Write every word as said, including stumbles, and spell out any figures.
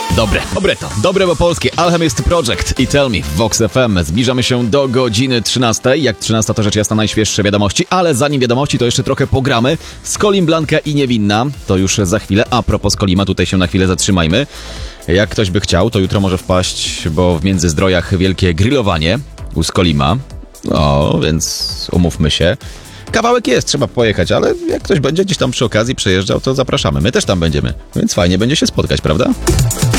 Dobre, dobre to, dobre bo polskie. Alchemist Project i Tell Me w Vox F M. Zbliżamy się do godziny trzynastej. Jak trzynasta to rzecz jasna najświeższe wiadomości, ale zanim wiadomości to jeszcze trochę pogramy. Skolim, Blanka i Niewinna, to już za chwilę. A propos Skolima, tutaj się na chwilę zatrzymajmy. Jak ktoś by chciał, to jutro może wpaść, bo w Międzyzdrojach wielkie grillowanie u Skolima. No, więc umówmy się. Kawałek jest, trzeba pojechać, ale jak ktoś będzie gdzieś tam przy okazji przejeżdżał, to zapraszamy. My też tam będziemy, więc fajnie będzie się spotkać, prawda?